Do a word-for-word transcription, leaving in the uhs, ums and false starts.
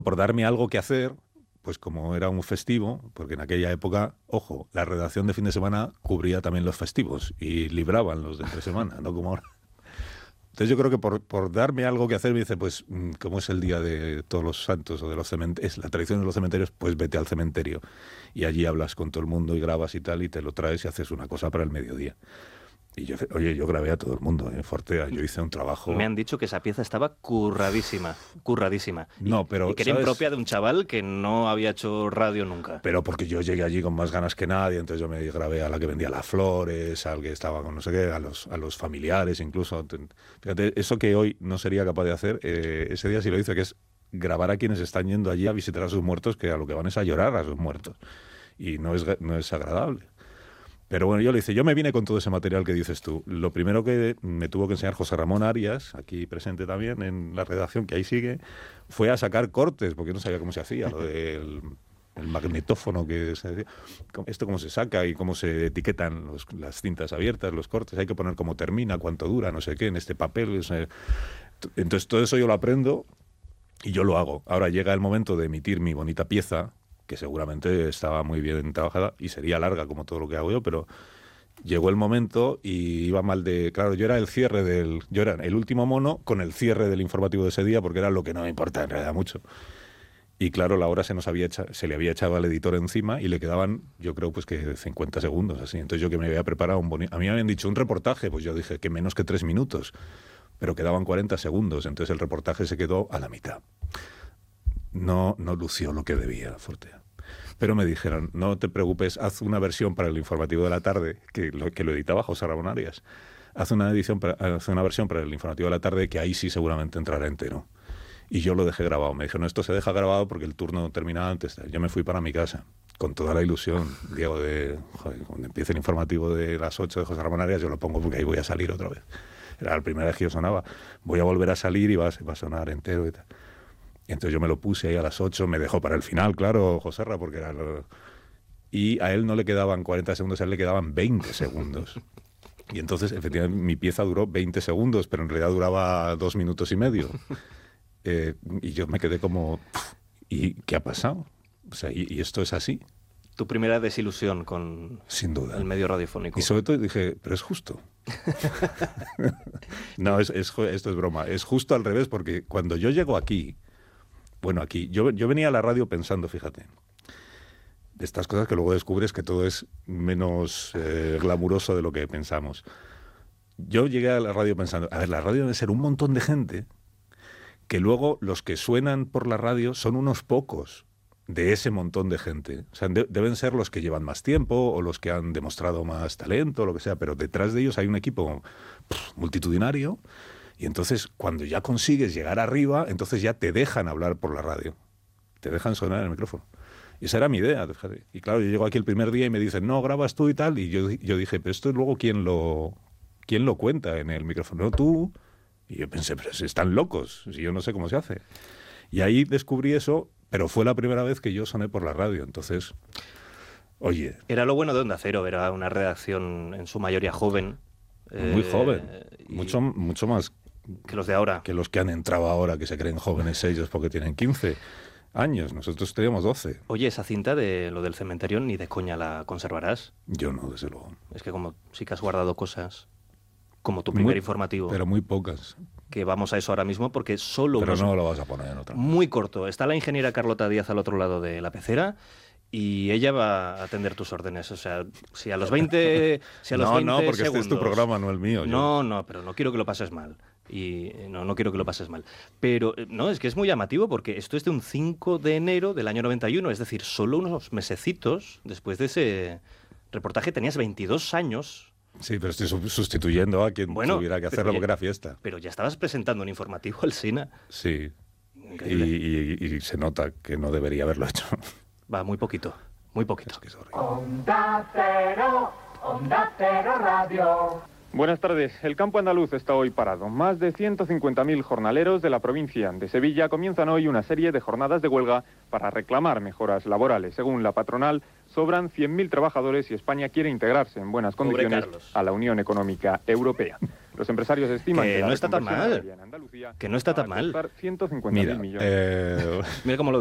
por darme algo que hacer, pues como era un festivo, porque en aquella época, ojo, la redacción de fin de semana cubría también los festivos y libraban los de entre semana, no como ahora. Entonces yo creo que por, por darme algo que hacer, me dice, pues como es el día de todos los santos o de los cementerios, es la tradición de los cementerios, pues vete al cementerio y allí hablas con todo el mundo y grabas y tal, y te lo traes y haces una cosa para el mediodía. Y yo, oye, yo grabé a todo el mundo en Fortea, yo hice un trabajo... Me han dicho que esa pieza estaba curradísima, curradísima. No, pero, y que era ¿sabes? impropia de un chaval que no había hecho radio nunca. Pero porque yo llegué allí con más ganas que nadie, entonces yo me grabé a la que vendía las flores, al que estaba con no sé qué, a los, a los familiares incluso. Fíjate, eso que hoy no sería capaz de hacer, eh, ese día sí lo hice, que es grabar a quienes están yendo allí a visitar a sus muertos, que a lo que van es a llorar a sus muertos. Y no es, no es agradable. Pero bueno, yo le hice, yo me vine con todo ese material que dices tú. Lo primero que me tuvo que enseñar José Ramón Arias, aquí presente también en la redacción, que ahí sigue, fue a sacar cortes, porque no sabía cómo se hacía, lo del el magnetófono que se decía. Esto cómo se saca y cómo se etiquetan los, las cintas abiertas, los cortes, hay que poner cómo termina, cuánto dura, no sé qué, en este papel. O sea, entonces todo eso yo lo aprendo y yo lo hago. Ahora llega el momento de emitir mi bonita pieza, que seguramente estaba muy bien trabajada y sería larga como todo lo que hago yo, pero llegó el momento y iba mal de... Claro, yo era el cierre del... Yo era el último mono con el cierre del informativo de ese día, porque era lo que no me importa en realidad mucho. Y claro, la hora se nos había echa, se le había echado al editor encima y le quedaban, yo creo, pues que cincuenta segundos, así. Entonces yo que me había preparado un bonito... A mí me habían dicho un reportaje, pues yo dije que menos que tres minutos, pero quedaban cuarenta segundos, entonces el reportaje se quedó a la mitad. No, no lució lo que debía, Fortea. Pero me dijeron, no te preocupes, haz una versión para el informativo de la tarde, que lo, que lo editaba José Ramón Arias. Haz una, edición para, haz una versión para el informativo de la tarde que ahí sí seguramente entrará entero. Y yo lo dejé grabado. Me dijeron, esto se deja grabado porque el turno terminaba antes. Yo me fui para mi casa, con toda la ilusión, Diego, de joder, cuando empiece el informativo de las ocho de José Ramón Arias, yo lo pongo porque ahí voy a salir otra vez. Era la primera vez que yo sonaba. Voy a volver a salir y va, va a sonar entero y tal. Y entonces yo me lo puse ahí a las ocho, me dejó para el final, claro, Joserra, porque era... Lo... Y a él no le quedaban cuarenta segundos, a él le quedaban veinte segundos. Y entonces, efectivamente, mi pieza duró veinte segundos, pero en realidad duraba dos minutos y medio. Eh, y yo me quedé como... ¿Y qué ha pasado? O sea, ¿y, y esto es así? Tu primera desilusión con Sin duda. el medio radiofónico. Y sobre todo dije, pero es justo. No, es, es, esto es broma. Es justo al revés, porque cuando yo llego aquí... Bueno, aquí, yo, yo venía a la radio pensando, fíjate, de estas cosas que luego descubres que todo es menos eh, glamuroso de lo que pensamos. Yo llegué a la radio pensando, a ver, la radio debe ser un montón de gente, que luego los que suenan por la radio son unos pocos de ese montón de gente. O sea, de, deben ser los que llevan más tiempo o los que han demostrado más talento, o lo que sea, pero detrás de ellos hay un equipo pff, multitudinario. Y entonces, cuando ya consigues llegar arriba, entonces ya te dejan hablar por la radio. Te dejan sonar en el micrófono. Y esa era mi idea, fíjate. Y claro, yo llego aquí el primer día y me dicen, no, grabas tú y tal. Y yo, yo dije, pero esto luego, ¿quién lo, quién lo cuenta en el micrófono? No, tú. Y yo pensé, pero si están locos, si yo no sé cómo se hace. Y ahí descubrí eso, pero fue la primera vez que yo soné por la radio. Entonces, oye... Era lo bueno de Onda Cero, era una redacción en su mayoría joven. Muy eh, joven, y... mucho, mucho más... que los de ahora. Que los que han entrado ahora, que se creen jóvenes ellos porque tienen quince años. Nosotros teníamos doce. Oye, esa cinta de lo del cementerio ni de coña la conservarás. Yo no, desde luego. Es que como sí que has guardado cosas, como tu primer muy, informativo. Pero muy pocas. Que vamos a eso ahora mismo porque solo... Pero unos... no lo vas a poner en otra. Muy corto. Está la ingeniera Carlota Díaz al otro lado de la pecera y ella va a atender tus órdenes. O sea, si a los veinte... Si a los no, veinte no, porque segundos, este es tu programa, no el mío. No, yo... no, pero no quiero que lo pases mal. Y no, no quiero que lo pases mal. Pero no, es que es muy llamativo porque esto es de un cinco de enero del año noventa y uno, es decir, solo unos mesecitos después de ese reportaje. Tenías veintidós años. Sí, pero estoy sustituyendo a quien bueno, tuviera que hacerlo porque era fiesta. Pero ya estabas presentando un informativo al SINA. Sí, y, y, y se nota que no debería haberlo hecho. Va, muy poquito, muy poquito. Es que es Onda Cero, Onda Cero Radio. Buenas tardes. El campo andaluz está hoy parado. Más de ciento cincuenta mil jornaleros de la provincia de Sevilla comienzan hoy una serie de jornadas de huelga para reclamar mejoras laborales. Según la patronal, sobran cien mil trabajadores y España quiere integrarse en buenas condiciones a la Unión Económica Europea. Los empresarios estiman Que que, la no está tan reconversión mal. agraria en Andalucía Que no está va tan a mal. costar ciento cincuenta mil Mira, millones. eh, Mira cómo lo